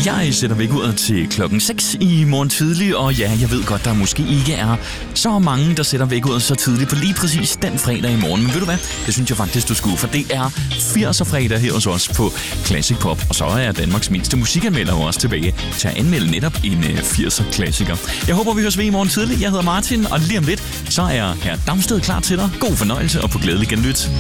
Jeg sætter vækkeuret til klokken 6 i morgen tidlig, og ja, jeg ved godt, der måske ikke er så mange, der sætter vækkeuret så tidligt på lige præcis den fredag i morgen. Men ved du hvad? Det synes jeg faktisk, du skulle, for det er 80'er fredag her hos os på Classic Pop, og så er Danmarks mindste musikanmelder også tilbage til at anmelde netop en 80'er klassiker. Jeg håber, vi høres ved i morgen tidlig. Jeg hedder Martin, og lige om lidt, så er Herr Damsted klar til dig. God fornøjelse og på glædelig genlyt.